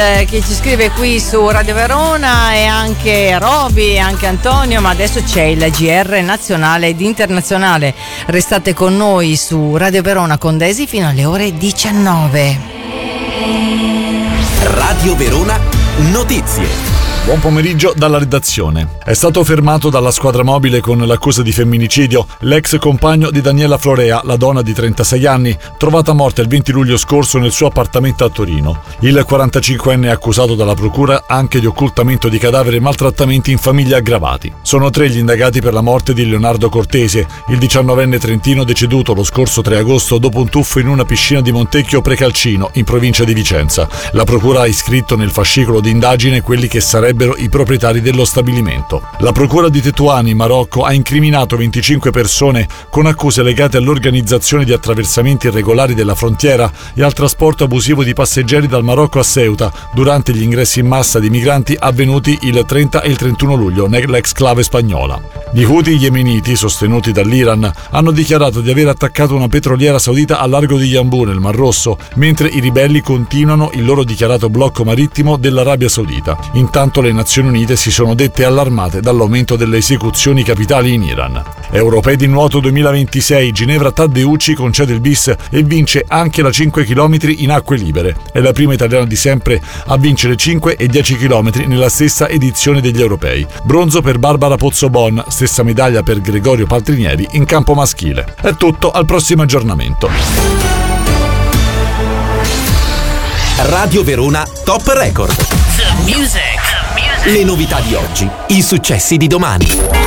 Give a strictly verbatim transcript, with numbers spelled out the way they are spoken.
eh, che ci scrive qui su Radio Verona, e anche Roby, e anche Antonio, ma adesso c'è il G R nazionale ed internazionale. Restate con noi su Radio Verona con Daisy fino alle ore diciannove. Radio Verona Notizie. Buon pomeriggio dalla redazione. È stato fermato dalla squadra mobile con l'accusa di femminicidio l'ex compagno di Daniela Florea, la donna di trentasei anni, trovata morta il venti luglio scorso nel suo appartamento a Torino. Il quarantacinquenne è accusato dalla procura anche di occultamento di cadavere e maltrattamenti in famiglia aggravati. Sono tre gli indagati per la morte di Leonardo Cortese, il diciannovenne trentino deceduto lo scorso tre agosto dopo un tuffo in una piscina di Montecchio Precalcino, in provincia di Vicenza. La procura ha iscritto nel fascicolo di indagine quelli che sarebbero i proprietari dello stabilimento. La procura di Tetuani, in Marocco, ha incriminato venticinque persone con accuse legate all'organizzazione di attraversamenti irregolari della frontiera e al trasporto abusivo di passeggeri dal Marocco a Ceuta durante gli ingressi in massa di migranti avvenuti il trenta e il trentuno luglio nell'exclave spagnola. Gli Houthi yemeniti, sostenuti dall'Iran, hanno dichiarato di aver attaccato una petroliera saudita al largo di Yanbu nel Mar Rosso, mentre i ribelli continuano il loro dichiarato blocco marittimo dell'Arabia Saudita. Intanto le Nazioni Unite si sono dette allarmate dall'aumento delle esecuzioni capitali in Iran. Europei di nuoto duemilaventisei, Ginevra Taddeucci concede il bis e vince anche la cinque chilometri in acque libere. È la prima italiana di sempre a vincere cinque e dieci chilometri nella stessa edizione degli Europei. Bronzo per Barbara Pozzobon, stessa medaglia per Gregorio Paltrinieri in campo maschile. È tutto, al prossimo aggiornamento. Radio Verona Top Record. The music. Le novità di oggi, i successi di domani.